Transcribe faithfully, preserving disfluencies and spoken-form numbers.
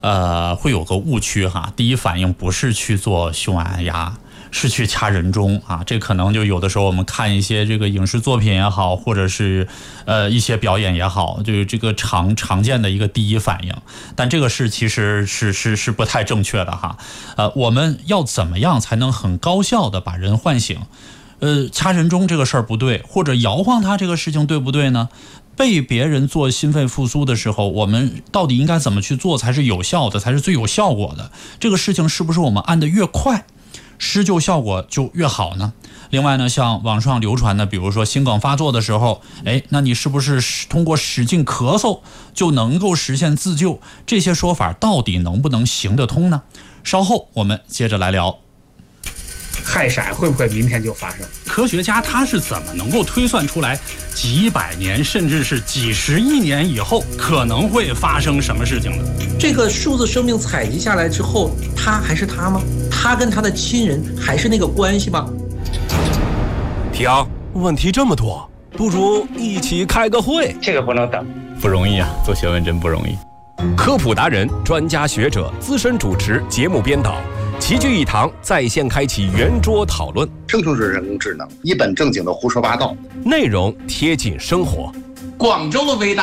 呃，会有个误区哈。第一反应不是去做匈牙牙，是去掐人中啊。这可能就有的时候我们看一些这个影视作品也好，或者是呃一些表演也好，就是这个常常见的一个第一反应。但这个是其实是是是不太正确的哈。呃，我们要怎么样才能很高效的把人唤醒？呃，掐人中这个事儿不对，或者摇晃他这个事情对不对呢？被别人做心肺复苏的时候，我们到底应该怎么去做才是有效的，才是最有效果的？这个事情是不是我们按得越快，施救效果就越好呢？另外呢，像网上流传的，比如说心梗发作的时候，哎，那你是不是通过使劲咳嗽就能够实现自救？这些说法到底能不能行得通呢？稍后我们接着来聊。 氦闪会不会明天就发生？ 科学家他是怎么能够推算出来几百年甚至是几十亿年以后可能会发生什么事情的？ 这个数字生命采集下来之后，他还是他吗？他跟他的亲人还是那个关系吗？ 提昂，问题这么多，不如一起开个会。 这个不能等， 不容易啊，做学问真不容易。 科普达人、专家学者、资深主持、节目编导齐聚一堂，在线开启圆桌讨论， 生成式人工智能一本正经的胡说八道， 内容贴近生活。 广州的伟大